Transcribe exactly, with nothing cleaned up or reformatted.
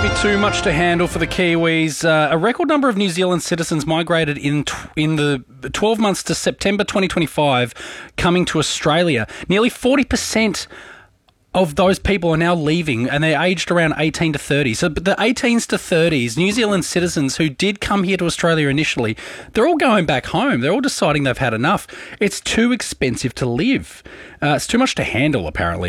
be too much to handle for the Kiwis. Uh, a record number of New Zealand citizens migrated in t- in the twelve months to September twenty twenty-five, coming to Australia. Nearly forty percent of those people are now leaving, and they're aged around eighteen to thirty. So the eighteens to thirties, New Zealand citizens who did come here to Australia initially, they're all going back home. They're all deciding they've had enough. It's too expensive to live. Uh, it's too much to handle, apparently.